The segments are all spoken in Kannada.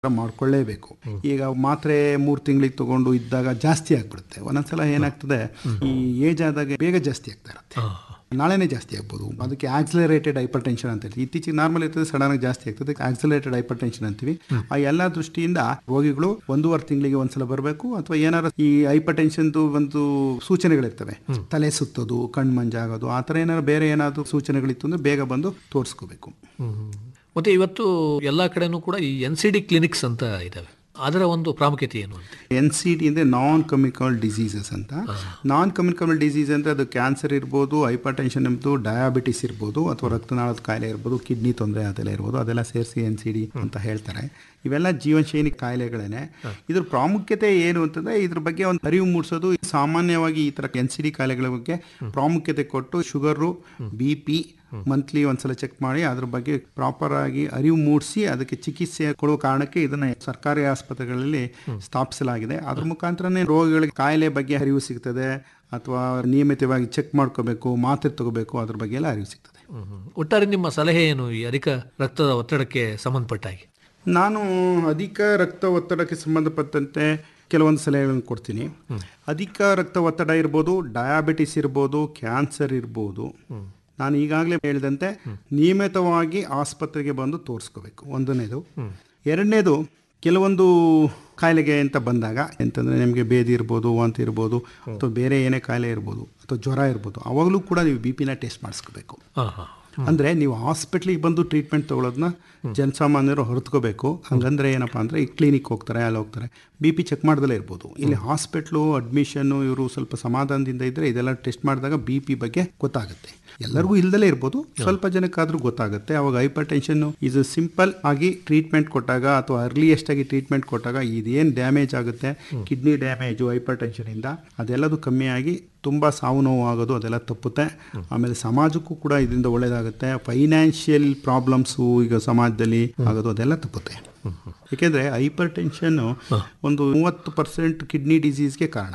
ಮಾಡ್ಕೊಳ್ಳೇಬೇಕು. ಈಗ ಮಾತ್ರೆ 3 ತಿಂಗಳಿಗೆ ತಗೊಂಡು ಇದ್ದಾಗ ಜಾಸ್ತಿ ಆಗ್ಬಿಡುತ್ತೆ. ಒಂದೊಂದ್ಸಲ ಏನಾಗ್ತದೆ, ಈ ಏಜ್ ಆದಾಗ ಬೇಗ ಜಾಸ್ತಿ ಆಗ್ತಾ ಇರುತ್ತೆ, ನಾಳೆನೇ ಜಾಸ್ತಿ ಆಗ್ಬೋದು. ಅದಕ್ಕೆ ಆಕ್ಸಿಲರೇಟೆಡ್ ಹೈಪರ್ ಟೆನ್ಷನ್ ಅಂತ ಹೇಳ್ತೀವಿ. ಇತ್ತೀಚೆಗೆ ನಾರ್ಮಲ್ ಇರ್ತದೆ, ಸಡನ್ ಆಗಿ ಜಾಸ್ತಿ ಆಗ್ತದೆ, ಆಕ್ಸಿಲರೇಟೆಡ್ ಹೈಪರ್ ಟೆನ್ಷನ್ ಅಂತೀವಿ. ಆ ಎಲ್ಲ ದೃಷ್ಟಿಯಿಂದ ರೋಗಿಗಳು 1.5 ತಿಂಗಳಿಗೆ ಒಂದ್ಸಲ ಬರಬೇಕು. ಅಥವಾ ಏನಾದ್ರು ಈ ಹೈಪರ್ ಟೆನ್ಷನ್ದು ಒಂದು ಸೂಚನೆಗಳಿರ್ತವೆ, ತಲೆ ಸುತ್ತೋದು, ಕಣ್ಣು ಮಂಜಾಗೋದು, ಆ ಥರ ಏನಾದ್ರು ಬೇರೆ ಏನಾದ್ರು ಸೂಚನೆಗಳಿತ್ತು ಅಂದ್ರೆ ಬೇಗ ಬಂದು ತೋರಿಸ್ಕೋಬೇಕು. ಮತ್ತೆ ಇವತ್ತು ಎಲ್ಲ ಕಡೆನೂ ಕೂಡ ಈ NCD ಕ್ಲಿನಿಕ್ಸ್ ಅಂತ ಇದಾವೆ. ಅದರ ಒಂದು ಪ್ರಾಮುಖ್ಯತೆ ಏನು ಅಂತ? NCD ಅಂದರೆ ನಾನ್ ಕಮ್ಯುನಿಕಬಲ್ ಡಿಸೀಸಸ್ ಅಂತ. ನಾನ್ ಕಮ್ಯುನಿಕಬಲ್ ಡಿಸೀಸ್ ಅಂದರೆ ಅದು ಕ್ಯಾನ್ಸರ್ ಇರ್ಬೋದು, ಹೈಪರ್ ಟೆನ್ಷನ್ ಇರ್ಬೋದು, ಡಯಾಬಿಟಿಸ್ ಇರ್ಬೋದು, ಅಥವಾ ರಕ್ತನಾಳದ ಕಾಯಿಲೆ ಇರ್ಬೋದು, ಕಿಡ್ನಿ ತೊಂದರೆ ಅದೆಲ್ಲ ಇರ್ಬೋದು. ಅದೆಲ್ಲ ಸೇರಿಸಿ NCD ಅಂತ ಹೇಳ್ತಾರೆ. ಇವೆಲ್ಲ ಜೀವನಶೈಲಿ ಕಾಯಿಲೆಗಳೇನೆ. ಇದ್ರ ಪ್ರಾಮುಖ್ಯತೆ ಏನು ಅಂತಂದರೆ ಇದ್ರ ಬಗ್ಗೆ ಒಂದು ಅರಿವು ಮೂಡಿಸೋದು. ಸಾಮಾನ್ಯವಾಗಿ ಈ ಥರ NCD ಕಾಯಿಲೆಗಳ ಬಗ್ಗೆ ಪ್ರಾಮುಖ್ಯತೆ ಕೊಟ್ಟು ಶುಗರು, BP ಮಂತ್ಲಿ ಒಂದ್ಸಲ ಚೆಕ್ ಮಾಡಿ ಅದ್ರ ಬಗ್ಗೆ ಪ್ರಾಪರ್ ಆಗಿ ಅರಿವು ಮೂಡಿಸಿ ಅದಕ್ಕೆ ಚಿಕಿತ್ಸೆ ಕೊಡುವ ಕಾರಣಕ್ಕೆ ಇದನ್ನ ಸರ್ಕಾರಿ ಆಸ್ಪತ್ರೆಗಳಲ್ಲಿ ಸ್ಥಾಪಿಸಲಾಗಿದೆ. ಅದ್ರ ಮುಖಾಂತರನೇ ರೋಗಿಗಳಿಗೆ ಕಾಯಿಲೆ ಬಗ್ಗೆ ಅರಿವು ಸಿಗ್ತದೆ, ಅಥವಾ ನಿಯಮಿತವಾಗಿ ಚೆಕ್ ಮಾಡ್ಕೋಬೇಕು, ಮಾತ್ರೆ ತಗೋಬೇಕು, ಅದ್ರ ಬಗ್ಗೆ ಎಲ್ಲ ಅರಿವು ಸಿಗ್ತದೆ. ಒಟ್ಟಾರೆ ನಿಮ್ಮ ಸಲಹೆ ಏನು ಈ ಅಧಿಕ ರಕ್ತದ ಒತ್ತಡಕ್ಕೆ ಸಂಬಂಧಪಟ್ಟಾಗಿ? ನಾನು ಅಧಿಕ ರಕ್ತ ಒತ್ತಡಕ್ಕೆ ಸಂಬಂಧಪಟ್ಟಂತೆ ಕೆಲವೊಂದು ಸಲಹೆಗಳನ್ನು ಕೊಡ್ತೀನಿ. ಅಧಿಕ ರಕ್ತ ಒತ್ತಡ ಇರ್ಬೋದು, ಡಯಾಬಿಟಿಸ್ ಇರ್ಬೋದು, ಕ್ಯಾನ್ಸರ್ ಇರ್ಬೋದು. ನಾನು ಈಗಾಗಲೇ ಹೇಳಿದಂತೆ ನಿಯಮಿತವಾಗಿ ಆಸ್ಪತ್ರೆಗೆ ಬಂದು ತೋರಿಸ್ಕೋಬೇಕು, ಒಂದನೇದು. ಎರಡನೇದು, ಕೆಲವೊಂದು ಕಾಯಿಲೆಗೆ ಅಂತ ಬಂದಾಗ ಎಂತಂದರೆ ನಿಮಗೆ ಬೇದಿ ಇರ್ಬೋದು, ವಾಂತಿ ಇರ್ಬೋದು, ಅಥವಾ ಬೇರೆ ಏನೇ ಕಾಯಿಲೆ ಇರ್ಬೋದು, ಅಥವಾ ಜ್ವರ ಇರ್ಬೋದು, ಅವಾಗಲೂ ಕೂಡ ನೀವು BP ಟೆಸ್ಟ್ ಮಾಡಿಸ್ಕೋಬೇಕು. ಅಂದರೆ ನೀವು ಹಾಸ್ಪಿಟ್ಲಿಗೆ ಬಂದು ಟ್ರೀಟ್ಮೆಂಟ್ ತೊಗೊಳೋದನ್ನ ಜನಸಾಮಾನ್ಯರು ಹೊರತ್ಕೋಬೇಕು. ಹಂಗಂದ್ರೆ ಏನಪ್ಪ ಅಂದರೆ ಈ ಕ್ಲಿನಿಕ್ ಹೋಗ್ತಾರೆ, ಅಲ್ಲಿ ಹೋಗ್ತಾರೆ, BP ಚೆಕ್ ಮಾಡ್ದಲೇ ಇರ್ಬೋದು. ಇಲ್ಲಿ ಹಾಸ್ಪಿಟ್ಲು ಅಡ್ಮಿಷನ್ನು ಇವರು ಸ್ವಲ್ಪ ಸಮಾಧಾನದಿಂದ ಇದ್ದರೆ ಇದೆಲ್ಲ ಟೆಸ್ಟ್ ಮಾಡಿದಾಗ BP ಬಗ್ಗೆ ಗೊತ್ತಾಗುತ್ತೆ. ಎಲ್ಲರಿಗೂ ಇಲ್ದಲೇ ಇರ್ಬೋದು, ಸ್ವಲ್ಪ ಜನಕ್ಕಾದ್ರೂ ಗೊತ್ತಾಗುತ್ತೆ. ಅವಾಗ ಹೈಪರ್ ಟೆನ್ಷನ್ ಇದು ಸಿಂಪಲ್ ಆಗಿ ಟ್ರೀಟ್ಮೆಂಟ್ ಕೊಟ್ಟಾಗ, ಅಥವಾ ಅರ್ಲಿಯೆಸ್ಟ್ ಆಗಿ ಟ್ರೀಟ್ಮೆಂಟ್ ಕೊಟ್ಟಾಗ ಇದೇನು ಡ್ಯಾಮೇಜ್ ಆಗುತ್ತೆ, ಕಿಡ್ನಿ ಡ್ಯಾಮೇಜು ಹೈಪರ್ ಟೆನ್ಷನಿಂದ, ಅದೆಲ್ಲದು ಕಮ್ಮಿಯಾಗಿ ತುಂಬ ಸಾವು ನೋವು ಆಗೋದು ಅದೆಲ್ಲ ತಪ್ಪುತ್ತೆ. ಆಮೇಲೆ ಸಮಾಜಕ್ಕೂ ಕೂಡ ಇದರಿಂದ ಒಳ್ಳೆಯದಾಗುತ್ತೆ. ಫೈನಾನ್ಷಿಯಲ್ ಪ್ರಾಬ್ಲಮ್ಸು ಈಗ ಸಮಾಜದಲ್ಲಿ ಆಗೋದು ಅದೆಲ್ಲ ತಪ್ಪುತ್ತೆ. ಏಕೆಂದರೆ ಹೈಪರ್ ಟೆನ್ಷನ್ನು ಒಂದು 30% ಕಿಡ್ನಿ ಡಿಸೀಸ್ಗೆ ಕಾರಣ,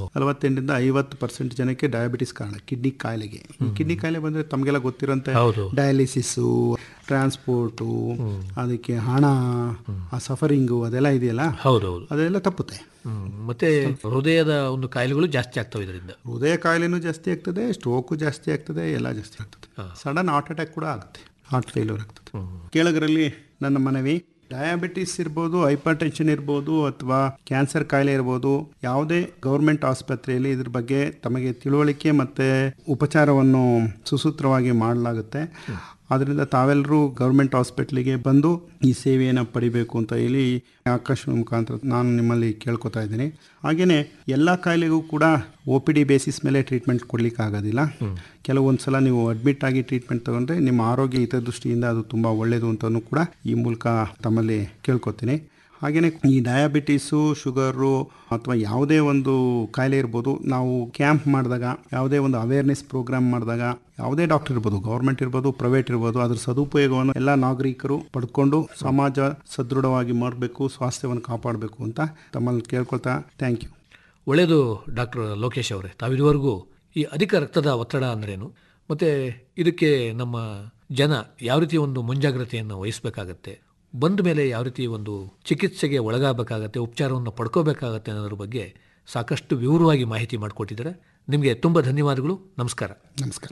48-50% ಜನಕ್ಕೆ ಡಯಾಬಿಟಿಸ್ ಕಾರಣ, ಕಿಡ್ನಿ ಕಾಯಿಲೆಗೆ. ಈ ಕಿಡ್ನಿ ಕಾಯಿಲೆ ಬಂದರೆ ತಮಗೆಲ್ಲ ಗೊತ್ತಿರೋಂಥ ಡಯಾಲಿಸಿಸ್ಸು, ಟ್ರಾನ್ಸ್ಪೋರ್ಟು, ಅದಕ್ಕೆ ಹಣ, ಆ ಸಫರಿಂಗು ಅದೆಲ್ಲ ಇದೆಯಲ್ಲ, ಅದೆಲ್ಲ ತಪ್ಪುತ್ತೆ. ಮತ್ತೆ ಹೃದಯದ ಒಂದು ಕಾಯಿಲೆಗಳು ಜಾಸ್ತಿ ಆಗ್ತವೆ. ಇದರಿಂದ ಹೃದಯ ಕಾಯಿಲೆನೂ ಜಾಸ್ತಿ ಆಗ್ತದೆ, ಸ್ಟ್ರೋಕು ಜಾಸ್ತಿ ಆಗ್ತದೆ, ಎಲ್ಲ ಜಾಸ್ತಿ ಆಗ್ತದೆ. ಸಡನ್ ಹಾರ್ಟ್ ಅಟ್ಯಾಕ್ ಕೂಡ ಆಗುತ್ತೆ, ಹಾರ್ಟ್ ಫೇಲ್ಯೂರ್ ಆಗ್ತದೆ. ಕೇಳಗರಲ್ಲಿ ನನ್ನ ಮನವಿ, ಡಯಾಬಿಟಿಸ್ ಇರ್ಬೋದು, ಹೈಪರ್ ಟೆನ್ಷನ್ ಇರ್ಬೋದು, ಅಥವಾ ಕ್ಯಾನ್ಸರ್ ಕಾಯಿಲೆ ಇರ್ಬೋದು, ಯಾವುದೇ ಗೌರ್ಮೆಂಟ್ ಆಸ್ಪತ್ರೆಯಲ್ಲಿ ಇದ್ರ ಬಗ್ಗೆ ತಮಗೆ ತಿಳುವಳಿಕೆ ಮತ್ತು ಉಪಚಾರವನ್ನು ಸುಸೂತ್ರವಾಗಿ ಮಾಡಲಾಗುತ್ತೆ. ಆದ್ದರಿಂದ ತಾವೆಲ್ಲರೂ ಗೌರ್ಮೆಂಟ್ ಹಾಸ್ಪಿಟ್ಲಿಗೆ ಬಂದು ಈ ಸೇವೆಯನ್ನು ಪಡಿಬೇಕು ಅಂತ ಹೇಳಿ ಆಕಾಶವಾಣಿ ಮುಖಾಂತರ ನಾನು ನಿಮ್ಮಲ್ಲಿ ಕೇಳ್ಕೊತಾ ಇದ್ದೀನಿ. ಹಾಗೆಯೇ ಎಲ್ಲ ಕಾಯಿಲೆಗೂ ಕೂಡ OPD ಬೇಸಿಸ್ ಮೇಲೆ ಟ್ರೀಟ್ಮೆಂಟ್ ಕೊಡ್ಲಿಕ್ಕೆ ಆಗೋದಿಲ್ಲ. ಕೆಲವೊಂದು ಸಲ ನೀವು ಅಡ್ಮಿಟ್ ಆಗಿ ಟ್ರೀಟ್ಮೆಂಟ್ ತಗೊಂಡ್ರೆ ನಿಮ್ಮ ಆರೋಗ್ಯ ಹಿತದೃಷ್ಟಿಯಿಂದ ಅದು ತುಂಬ ಒಳ್ಳೆಯದು ಅಂತಲೂ ಕೂಡ ಈ ಮೂಲಕ ತಮ್ಮಲ್ಲಿ ಕೇಳ್ಕೊತೀನಿ. ಹಾಗೆಯೇ ಈ ಡಯಾಬಿಟೀಸು, ಶುಗರು, ಅಥವಾ ಯಾವುದೇ ಒಂದು ಕಾಯಿಲೆ ಇರ್ಬೋದು, ನಾವು ಕ್ಯಾಂಪ್ ಮಾಡಿದಾಗ, ಯಾವುದೇ ಒಂದು ಅವೇರ್ನೆಸ್ ಪ್ರೋಗ್ರಾಮ್ ಮಾಡಿದಾಗ, ಯಾವುದೇ ಡಾಕ್ಟರ್ ಇರ್ಬೋದು, ಗೌರ್ಮೆಂಟ್ ಇರ್ಬೋದು, ಪ್ರೈವೇಟ್ ಇರ್ಬೋದು, ಅದ್ರ ಸದುಪಯೋಗವನ್ನು ಎಲ್ಲ ನಾಗರಿಕರು ಪಡ್ಕೊಂಡು ಸಮಾಜ ಸದೃಢವಾಗಿ ಮಾಡಬೇಕು, ಸ್ವಾಸ್ಥ್ಯವನ್ನು ಕಾಪಾಡಬೇಕು ಅಂತ ತಮ್ಮಲ್ಲಿ ಕೇಳ್ಕೊಳ್ತಾ ಥ್ಯಾಂಕ್ ಯು. ಒಳ್ಳೆಯದು ಡಾಕ್ಟರ್ ಲೋಕೇಶ್ ಅವರೇ, ತಾವಿದುವರೆಗೂ ಈ ಅಧಿಕ ರಕ್ತದ ಒತ್ತಡ ಅಂದ್ರೇನು, ಮತ್ತು ಇದಕ್ಕೆ ನಮ್ಮ ಜನ ಯಾವ ರೀತಿ ಒಂದು ಮುಂಜಾಗ್ರತೆಯನ್ನು ವಹಿಸಬೇಕಾಗತ್ತೆ, ಬಂದ ಮೇಲೆ ಯಾವ ರೀತಿ ಒಂದು ಚಿಕಿತ್ಸೆಗೆ ಒಳಗಾಗಬೇಕಾಗತ್ತೆ, ಉಪಚಾರವನ್ನು ಪಡ್ಕೋಬೇಕಾಗತ್ತೆ ಅನ್ನೋದ್ರ ಬಗ್ಗೆ ಸಾಕಷ್ಟು ವಿವರವಾಗಿ ಮಾಹಿತಿ ಮಾಡಿಕೊಟ್ಟಿದ್ದಾರೆ. ನಿಮಗೆ ತುಂಬ ಧನ್ಯವಾದಗಳು. ನಮಸ್ಕಾರ. ನಮಸ್ಕಾರ.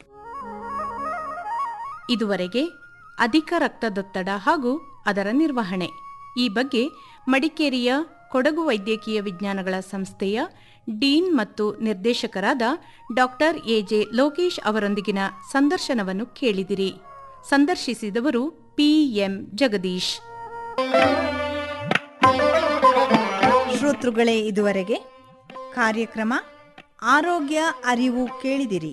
ಇದುವರೆಗೆ ಅಧಿಕ ರಕ್ತದೊತ್ತಡ ಹಾಗೂ ಅದರ ನಿರ್ವಹಣೆ ಈ ಬಗ್ಗೆ ಮಡಿಕೇರಿಯ ಕೊಡಗು ವೈದ್ಯಕೀಯ ವಿಜ್ಞಾನಗಳ ಸಂಸ್ಥೆಯ ಡೀನ್ ಮತ್ತು ನಿರ್ದೇಶಕರಾದ ಡಾಕ್ಟರ್ AJ ಲೋಕೇಶ್ ಅವರೊಂದಿಗಿನ ಸಂದರ್ಶನವನ್ನು ಕೇಳಿದಿರಿ. ಸಂದರ್ಶಿಸಿದವರು PM ಜಗದೀಶ್. ಶ್ರೋತೃಗಳೇ, ಇದುವರೆಗೆ ಕಾರ್ಯಕ್ರಮ ಆರೋಗ್ಯ ಅರಿವು ಕೇಳಿದಿರಿ.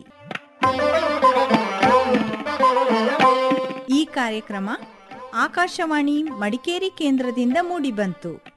ಈ ಕಾರ್ಯಕ್ರಮ ಆಕಾಶವಾಣಿ ಮಡಿಕೇರಿ ಕೇಂದ್ರದಿಂದ ಮೂಡಿಬಂತು.